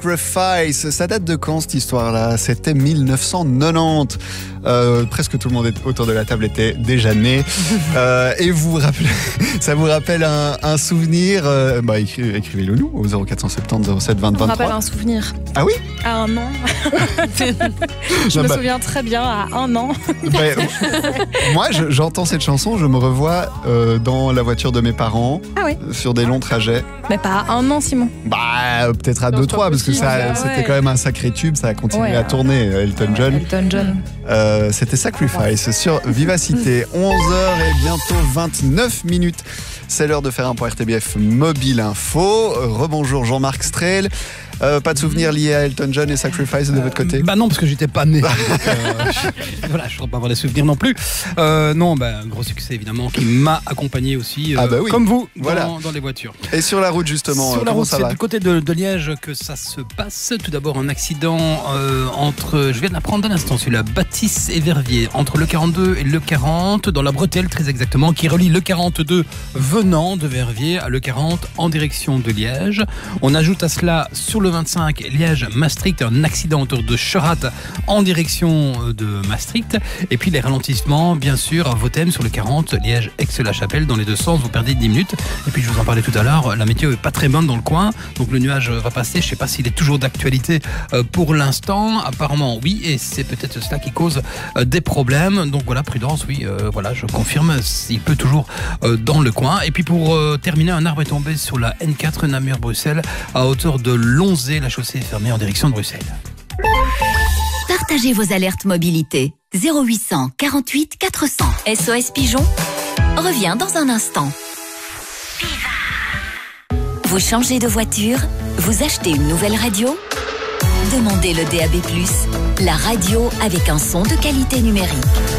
Sacrifice. Ça date de quand cette histoire-là? C'était 1990. Presque tout le monde autour de la table était déjà né. Et ça vous rappelle un souvenir? Écrivez-le nous au 0470 07 20 23. Ça me rappelle un souvenir. Ah oui? À 1 an. Je me souviens très bien, à 1 an. Moi, j'entends cette chanson, je me revois dans la voiture de mes parents, sur des longs trajets. Mais pas à 1 an, Simon. Peut-être à 2-3, parce que c'était quand même un sacré tube, ça a continué à tourner, Elton John. Elton John. C'était Sacrifice sur Vivacité. 11h et bientôt 29 minutes. C'est l'heure de faire un point RTBF Mobile Info. Rebonjour Jean-Marc Strel. Pas de souvenirs liés à Elton John et Sacrifice de votre côté? Non, parce que j'étais pas né. Je ne pourrais pas avoir des souvenirs non plus. Un gros succès évidemment qui m'a accompagné aussi, comme vous, dans les voitures. Et sur la route justement, sur la comment route, ça va? C'est du côté de Liège que ça se passe. Tout d'abord un accident entre, je viens de l'apprendre d'un instant, celui-là, Bâtisse et Verviers, entre le 42 et le 40, dans la bretelle très exactement, qui relie le 42 venant de Verviers à le 40 en direction de Liège. On ajoute à cela sur le 25 Liège-Maastricht, un accident autour de Chorat en direction de Maastricht. Et puis les ralentissements, bien sûr, à vos thèmes sur le 40 Liège-Aix-la-Chapelle, dans les deux sens, vous perdez 10 minutes. Et puis je vous en parlais tout à l'heure, la météo est pas très bonne dans le coin, donc le nuage va passer. Je sais pas s'il est toujours d'actualité pour l'instant. Apparemment oui, et c'est peut-être cela qui cause des problèmes. Donc voilà, prudence, je confirme, il peut toujours dans le coin. Et puis pour terminer, un arbre est tombé sur la N4 Namur-Bruxelles à hauteur de Lonzé. La chaussée est fermée en direction de Bruxelles. Partagez vos alertes mobilité. 0800 48 400. SOS Pigeon revient dans un instant. Vous changez de voiture? Vous achetez une nouvelle radio? Demandez le DAB+, la radio avec un son de qualité numérique.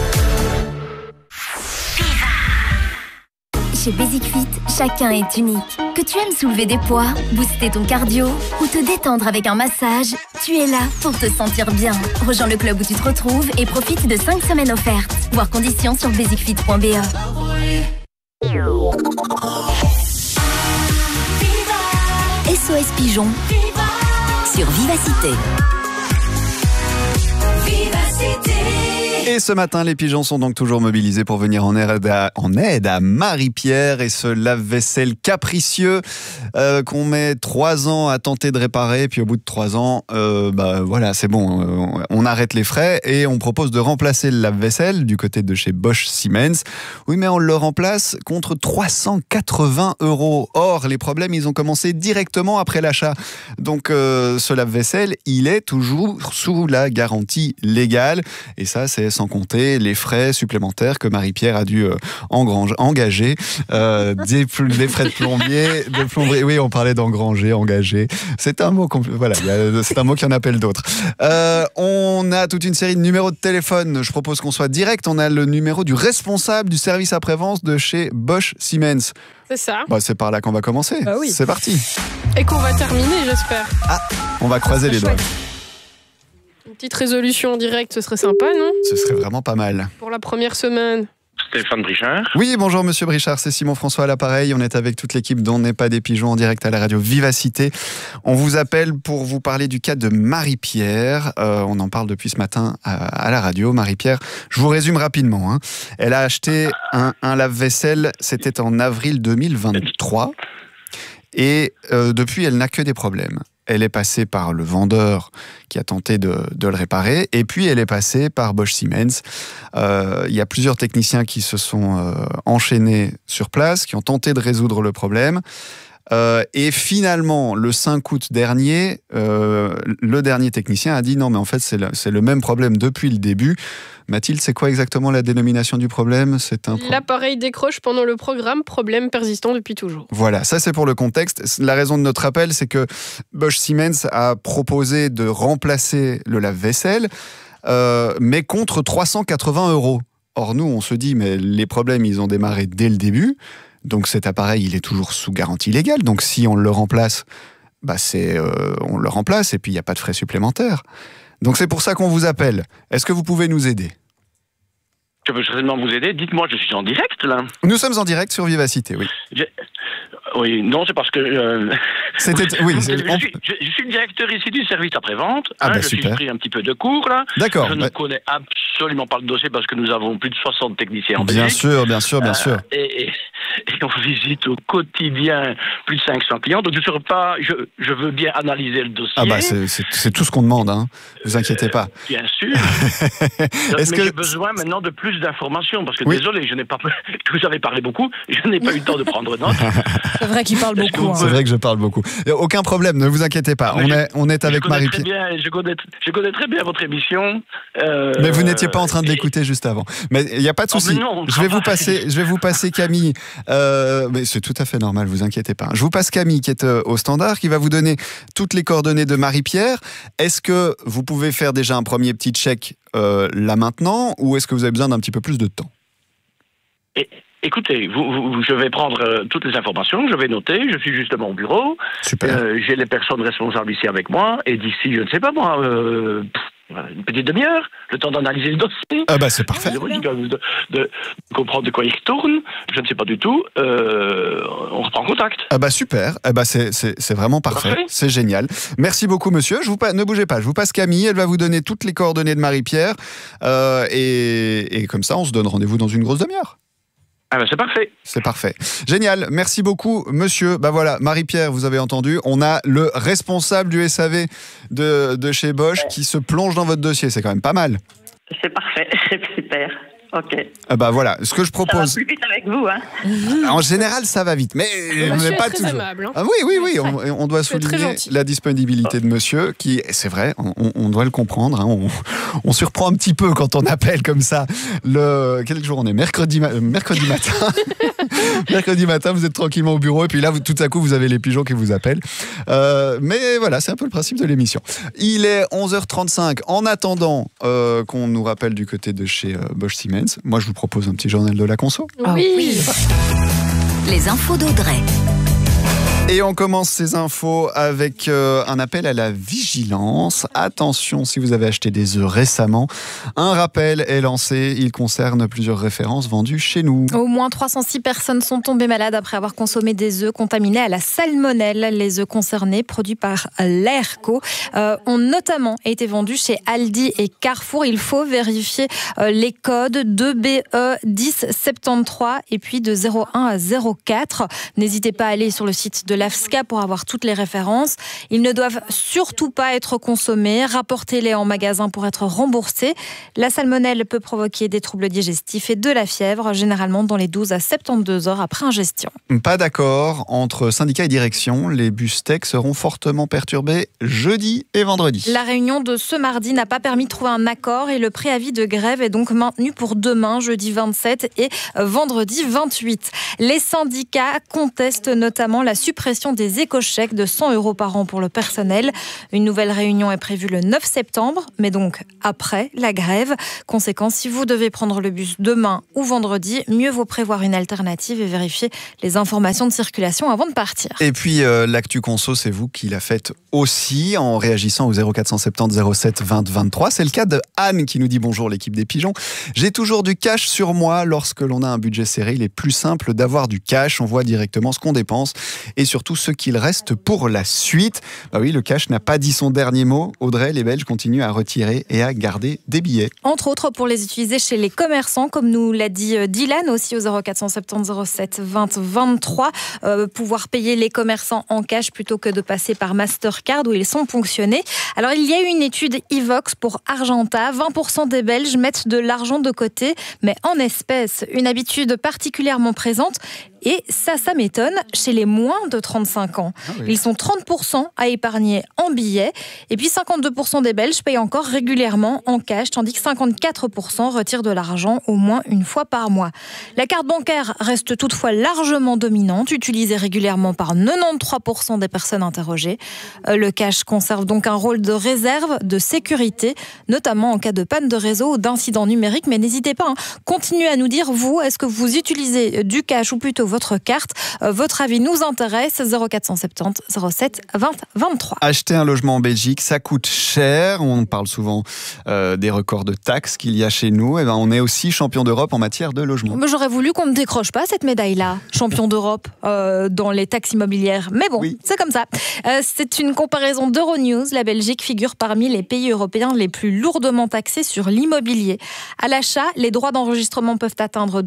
Chez Basic Fit, chacun est unique. Que tu aimes soulever des poids, booster ton cardio ou te détendre avec un massage, tu es là pour te sentir bien. Rejoins le club où tu te retrouves et profite de 5 semaines offertes. Voir conditions sur basicfit.be. SOS Pigeon sur Vivacité. Et ce matin, les pigeons sont donc toujours mobilisés pour venir en aide à Marie-Pierre et ce lave-vaisselle capricieux qu'on met 3 ans à tenter de réparer. Et puis au bout de 3 ans, c'est bon, on arrête les frais et on propose de remplacer le lave-vaisselle du côté de chez Bosch Siemens. Oui, mais on le remplace contre 380 €. Or, les problèmes, ils ont commencé directement après l'achat. Donc, ce lave-vaisselle, il est toujours sous la garantie légale. Et ça, c'est sans compter les frais supplémentaires que Marie-Pierre a dû engager, des frais de plomberie. Oui, on parlait d'engranger, engager. C'est un mot c'est un mot qui en appelle d'autres. On a toute une série de numéros de téléphone. Je propose qu'on soit direct. On a le numéro du responsable du service après-vente de chez Bosch Siemens. C'est ça. C'est par là qu'on va commencer. Oui. C'est parti. Et qu'on va terminer, j'espère. On va croiser les doigts. Une petite résolution en direct, ce serait sympa, non? Ce serait vraiment pas mal. Pour la première semaine. Stéphane Brichard. Oui, bonjour Monsieur Brichard, c'est Simon François à l'appareil. On est avec toute l'équipe dont n'est pas des pigeons en direct à la radio Vivacité. On vous appelle pour vous parler du cas de Marie-Pierre. On en parle depuis ce matin à la radio. Marie-Pierre, je vous résume rapidement. Elle a acheté un lave-vaisselle, c'était en avril 2023. Et depuis, elle n'a que des problèmes. Elle est passée par le vendeur qui a tenté de le réparer. Et puis, elle est passée par Bosch Siemens. Il y a plusieurs techniciens qui se sont enchaînés sur place, qui ont tenté de résoudre le problème. Et finalement, le 5 août dernier, le dernier technicien a dit non, mais en fait, c'est le même problème depuis le début. Mathilde, c'est quoi exactement la dénomination du problème? L'appareil décroche pendant le programme, problème persistant depuis toujours. Voilà, ça c'est pour le contexte. La raison de notre appel, c'est que Bosch Siemens a proposé de remplacer le lave-vaisselle, mais contre 380 €. Or, nous, on se dit, mais les problèmes, ils ont démarré dès le début. Donc cet appareil, il est toujours sous garantie légale. Donc si on le remplace, on le remplace et puis il n'y a pas de frais supplémentaires. Donc c'est pour ça qu'on vous appelle. Est-ce que vous pouvez nous aider? Je peux certainement vous aider. Dites-moi, je suis en direct, là. Nous sommes en direct sur Vivacité, oui. Oui, non, c'est parce que... oui, je suis le directeur ici du service après-vente. Je super. suis pris un petit peu de cours, là. D'accord. Je ne connais absolument pas le dossier parce que nous avons plus de 60 techniciens en Belgique. Bien sûr. Et on visite au quotidien plus de 500 clients. Donc, je veux bien analyser le dossier. C'est tout ce qu'on demande, hein. Vous inquiétez pas. Bien sûr. Mais j'ai besoin maintenant de plus d'informations parce que désolé, vous avez parlé beaucoup, je n'ai pas eu le temps de prendre note. C'est vrai qu'il parle beaucoup. C'est vrai que je parle beaucoup. Aucun problème, ne vous inquiétez pas. On est avec Marie-Pierre. Je connais très bien votre émission. Mais vous n'étiez pas en train de l'écouter juste avant. Mais il n'y a pas de souci. Je vais vous passer Camille. Mais c'est tout à fait normal, vous inquiétez pas. Je vous passe Camille qui est au standard, qui va vous donner toutes les coordonnées de Marie-Pierre. Est-ce que vous pouvez faire déjà un premier petit check là maintenant, ou est-ce que vous avez besoin d'un petit peu plus de temps ? Écoutez, je vais prendre toutes les informations, je vais noter, je suis justement au bureau. Super. J'ai les personnes responsables ici avec moi, et d'ici, je ne sais pas moi, une petite demi-heure, le temps d'analyser le dossier. C'est parfait. De comprendre de quoi il retourne, je ne sais pas du tout, on reprend contact. Super, c'est vraiment parfait, c'est génial. Merci beaucoup monsieur, ne bougez pas, je vous passe Camille, elle va vous donner toutes les coordonnées de Marie-Pierre, et comme ça on se donne rendez-vous dans une grosse demi-heure. C'est parfait. C'est parfait. Génial. Merci beaucoup, monsieur. Voilà, Marie-Pierre, vous avez entendu. On a le responsable du SAV de chez Bosch qui se plonge dans votre dossier. C'est quand même pas mal. C'est parfait. C'est super. Ok. Voilà, ce que je propose. Ça va plus vite avec vous, hein. En général, ça va vite, mais pas toujours. Aimable, hein. Oui. On doit souligner la disponibilité de monsieur, qui, c'est vrai, on doit le comprendre. Hein, on surprend un petit peu quand on appelle comme ça. Quel jour on est ? Mercredi matin. Mercredi matin, vous êtes tranquillement au bureau, et puis là, tout à coup, vous avez les pigeons qui vous appellent. Mais voilà, c'est un peu le principe de l'émission. Il est 11h35. En attendant qu'on nous rappelle du côté de chez Bosch Siemens, moi, je vous propose un petit journal de la conso. Oui. Les infos d'Audrey. Et on commence ces infos avec un appel à la vigilance. Attention, si vous avez acheté des œufs récemment, un rappel est lancé. Il concerne plusieurs références vendues chez nous. Au moins 306 personnes sont tombées malades après avoir consommé des œufs contaminés à la salmonelle. Les œufs concernés, produits par l'Airco, ont notamment été vendus chez Aldi et Carrefour. Il faut vérifier les codes 2BE1073 et puis de 01 à 04. N'hésitez pas à aller sur le site de l'AFSCA pour avoir toutes les références. Ils ne doivent surtout pas être consommés. Rapportez-les en magasin pour être remboursés. La salmonelle peut provoquer des troubles digestifs et de la fièvre, généralement dans les 12 à 72 heures après ingestion. Pas d'accord entre syndicats et direction. Les bus tech seront fortement perturbés jeudi et vendredi. La réunion de ce mardi n'a pas permis de trouver un accord et le préavis de grève est donc maintenu pour demain, jeudi 27 et vendredi 28. Les syndicats contestent notamment la suppression des éco-chèques de 100 € par an pour le personnel. Une nouvelle réunion est prévue le 9 septembre, mais donc après la grève. Conséquence, si vous devez prendre le bus demain ou vendredi, mieux vaut prévoir une alternative et vérifier les informations de circulation avant de partir. Et puis l'actu conso, c'est vous qui la faites aussi en réagissant au 0470 07 20 23. C'est le cas de Anne qui nous dit bonjour l'équipe des pigeons. J'ai toujours du cash sur moi. Lorsque l'on a un budget serré, il est plus simple d'avoir du cash. On voit directement ce qu'on dépense et surtout ce qu'il reste pour la suite. Oui, le cash n'a pas dit son dernier mot. Audrey, les Belges continuent à retirer et à garder des billets. Entre autres pour les utiliser chez les commerçants, comme nous l'a dit Dylan aussi au 0470 07 20 23. Pouvoir payer les commerçants en cash plutôt que de passer par Mastercard où ils sont ponctionnés. Alors il y a eu une étude Ivox pour Argenta. 20% des Belges mettent de l'argent de côté, mais en espèces. Une habitude particulièrement présente. Et ça m'étonne, chez les moins de 35 ans. Ah oui. Ils sont 30% à épargner en billets. Et puis 52% des Belges payent encore régulièrement en cash, tandis que 54% retirent de l'argent au moins une fois par mois. La carte bancaire reste toutefois largement dominante, utilisée régulièrement par 93% des personnes interrogées. Le cash conserve donc un rôle de réserve, de sécurité, notamment en cas de panne de réseau ou d'incident numérique. Mais n'hésitez pas, continuez à nous dire, vous, est-ce que vous utilisez du cash ou plutôt ou votre carte. Votre avis nous intéresse, 0470 07 20 23. Acheter un logement en Belgique, ça coûte cher. On parle souvent des records de taxes qu'il y a chez nous. Et ben, on est aussi champion d'Europe en matière de logement. Mais j'aurais voulu qu'on ne décroche pas cette médaille-là, champion d'Europe dans les taxes immobilières. Mais bon, oui. C'est comme ça. C'est une comparaison d'Euronews. La Belgique figure parmi les pays européens les plus lourdement taxés sur l'immobilier. À l'achat, les droits d'enregistrement peuvent atteindre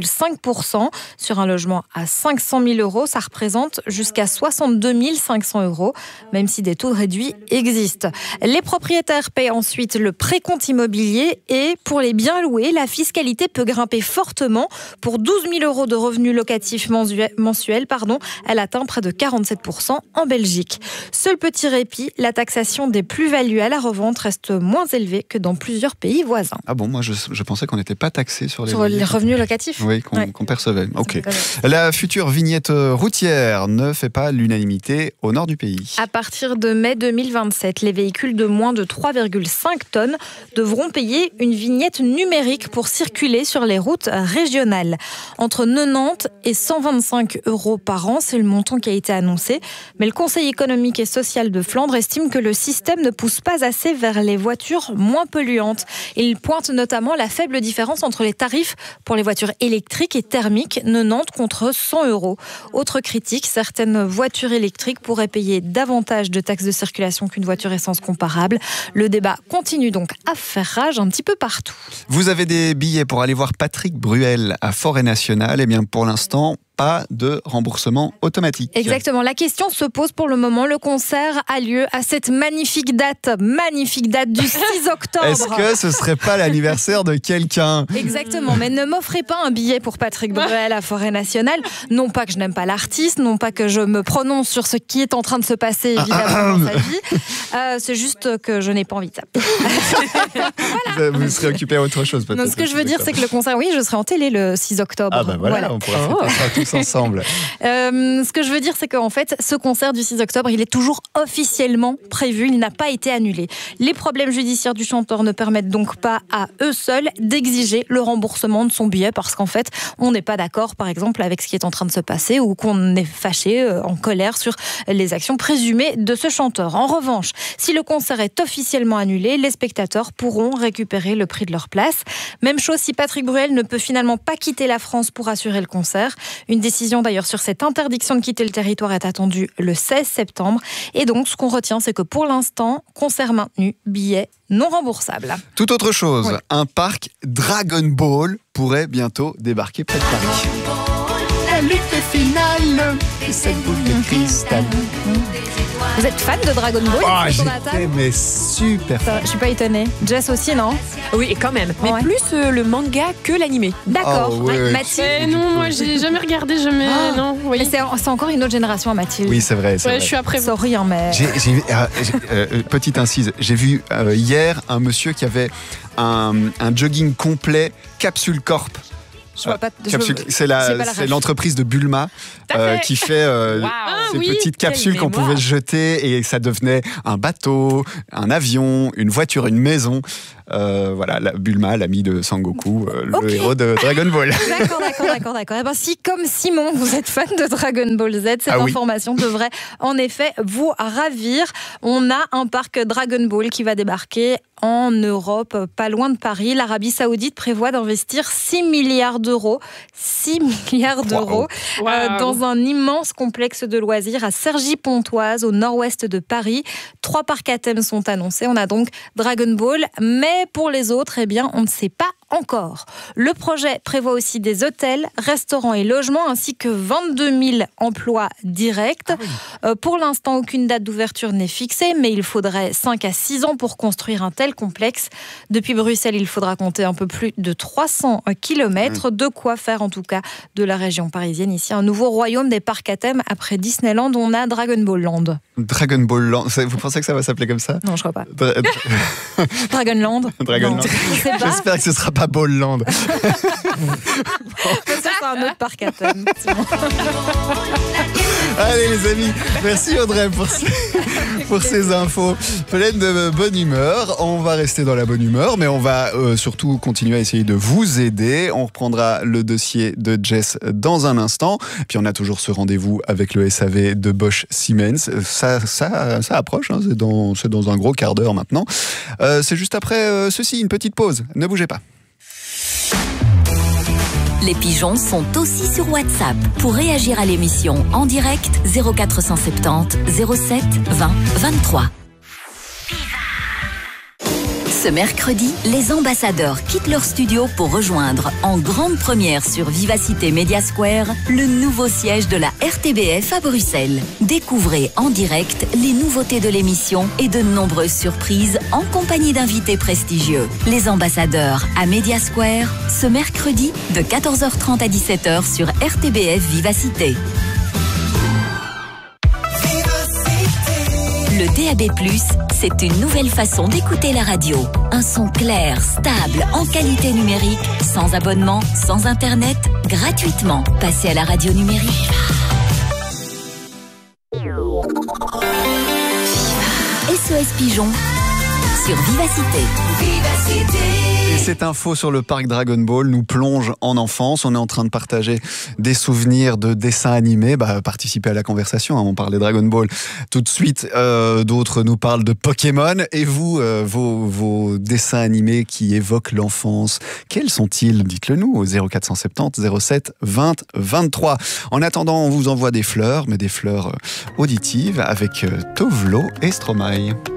12,5%. Sur un logement à 500 000 euros, ça représente jusqu'à 62 500 euros, même si des taux réduits existent. Les propriétaires paient ensuite le précompte immobilier et pour les biens loués, la fiscalité peut grimper fortement. Pour 12 000 euros de revenus locatifs mensuels, elle atteint près de 47% en Belgique. Seul petit répit, la taxation des plus-values à la revente reste moins élevée que dans plusieurs pays voisins. Ah bon, moi je pensais qu'on n'était pas taxé sur les revenus locatifs. Oui, qu'on percevait. Ok. La future vignette routière ne fait pas l'unanimité au nord du pays. À partir de mai 2027, les véhicules de moins de 3,5 tonnes devront payer une vignette numérique pour circuler sur les routes régionales. Entre 90 et 125 euros par an, c'est le montant qui a été annoncé. Mais le Conseil économique et social de Flandre estime que le système ne pousse pas assez vers les voitures moins polluantes. Il pointe notamment la faible différence entre les tarifs pour les voitures électriques et thermiques, 90 contre 100 euros. Autre critique, certaines voitures électriques pourraient payer davantage de taxes de circulation qu'une voiture essence comparable. Le débat continue donc à faire rage un petit peu partout. Vous avez des billets pour aller voir Patrick Bruel à Forêt Nationale. Eh bien, pour l'instant, pas de remboursement automatique. Exactement. La question se pose pour le moment. Le concert a lieu à cette magnifique date du 6 octobre. Est-ce que ce serait pas l'anniversaire de quelqu'un ? Exactement. Mais ne m'offrez pas un billet pour Patrick Bruel à Forêt Nationale. Non pas que je n'aime pas l'artiste, non pas que je me prononce sur ce qui est en train de se passer évidemment dans sa vie. C'est juste que je n'ai pas envie de ça. Voilà. Vous serez occupé à autre chose peut-être. Non, ce que je veux dire, c'est que le concert, oui, je serai en télé le 6 octobre. Ah ben voilà. On pourra faire ça tous ensemble. Ce que je veux dire, c'est qu'en fait, ce concert du 6 octobre, il est toujours officiellement prévu, il n'a pas été annulé. Les problèmes judiciaires du chanteur ne permettent donc pas à eux seuls d'exiger le remboursement de son billet parce qu'en fait, on n'est pas d'accord, par exemple, avec ce qui est en train de se passer ou qu'on est fâché, en colère sur les actions présumées de ce chanteur. En revanche, si le concert est officiellement annulé, les spectateurs pourront récupérer le prix de leur place. Même chose si Patrick Bruel ne peut finalement pas quitter la France pour assurer le concert. Une décision d'ailleurs sur cette interdiction de quitter le territoire est attendue le 16 septembre. Et donc, ce qu'on retient, c'est que pour l'instant, concert maintenu, billets non remboursables. Tout autre chose, un parc Dragon Ball pourrait bientôt débarquer près de Paris. La lutte finale de cette boule de cristal. Vous êtes fan de Dragon Ball? J'étais mais super fan. Je suis pas étonnée. Jess aussi, non? Oui, quand même. Mais plus le manga que l'animé. D'accord. Mathilde? Non, moi j'ai jamais regardé, jamais. Non. Oui. C'est encore une autre génération à Mathilde. Oui, c'est vrai. Je suis après vous. Sorry, mais. Petite incise. J'ai vu hier un monsieur qui avait un jogging complet Capsule Corp. C'est l'entreprise de Bulma qui fait ces petites capsules qu'on pouvait jeter et ça devenait un bateau, un avion, une voiture, une maison. Bulma, l'ami de Sangoku, le héros de Dragon Ball. D'accord. Et ben, si, comme Simon, vous êtes fan de Dragon Ball Z, cette information devrait en effet vous ravir. On a un parc Dragon Ball qui va débarquer en Europe, pas loin de Paris. L'Arabie Saoudite prévoit d'investir 6 milliards d'euros. 6 milliards d'euros dans un immense complexe de loisirs à Cergy-Pontoise, au nord-ouest de Paris. 3 parcs à thème sont annoncés. On a donc Dragon Ball, mais pour les autres, on ne sait pas encore. Le projet prévoit aussi des hôtels, restaurants et logements, ainsi que 22 000 emplois directs. Pour l'instant, aucune date d'ouverture n'est fixée, mais il faudrait 5 à 6 ans pour construire un tel complexe. Depuis Bruxelles, il faudra compter un peu plus de 300 km. De quoi faire, en tout cas, de la région parisienne. Ici, un nouveau royaume des parcs à thème. Après Disneyland, on a Dragon Ball Land. Dragon Ball Land, vous pensez que ça va s'appeler comme ça? Non, je crois pas. Dragon Land. J'espère que ce sera pas à Ballland. Ça, c'est un autre parc à thème. Allez les amis, merci Audrey pour ces infos pleines de bonne humeur. On va rester dans la bonne humeur, mais on va surtout continuer à essayer de vous aider. On reprendra le dossier de Jess dans un instant. Puis on a toujours ce rendez-vous avec le SAV de Bosch Siemens. Ça approche, hein, c'est dans un gros quart d'heure maintenant. C'est juste après ceci, une petite pause. Ne bougez pas. Les pigeons sont aussi sur WhatsApp. Pour réagir à l'émission en direct, 0470 07 20 23. Ce mercredi, les ambassadeurs quittent leur studio pour rejoindre en grande première sur Vivacité Media Square le nouveau siège de la RTBF à Bruxelles. Découvrez en direct les nouveautés de l'émission et de nombreuses surprises en compagnie d'invités prestigieux. Les ambassadeurs à Media Square, ce mercredi de 14h30 à 17h sur RTBF Vivacité. Le DAB+, c'est une nouvelle façon d'écouter la radio. Un son clair, stable, en qualité numérique, sans abonnement, sans internet, gratuitement. Passez à la radio numérique. SOS Pigeon sur Vivacité. Et cette info sur le parc Dragon Ball nous plonge en enfance. On est en train de partager des souvenirs de dessins animés. Participez à la conversation, hein, on parlait Dragon Ball. Tout de suite, d'autres nous parlent de Pokémon. Et vous, vos dessins animés qui évoquent l'enfance, quels sont-ils? Dites-le nous au 0470 07 20 23. En attendant, on vous envoie des fleurs, mais des fleurs auditives avec Tovlo et Stromae.